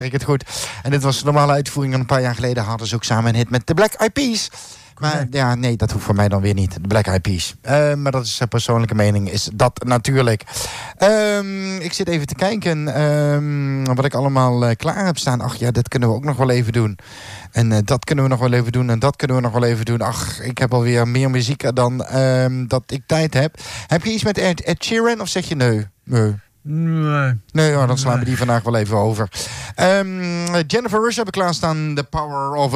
ik het goed. En dit was de normale uitvoering. En een paar jaar geleden hadden ze ook samen een hit met de Black Eyed Peas. Maar ja, nee, dat hoeft voor mij dan weer niet. De Black Eyed Peas. Maar dat is een persoonlijke mening, is dat natuurlijk. Ik zit even te kijken wat ik allemaal klaar heb staan. Ach ja, dit kunnen we ook nog wel even doen. En dat kunnen we nog wel even doen. En dat kunnen we nog wel even doen. Ach, ik heb alweer meer muziek dan dat ik tijd heb. Heb je iets met Ed Sheeran of zeg je nee? Nee, dan slaan we die vandaag wel even over. Jennifer Rush heb ik klaarstaan. The Power of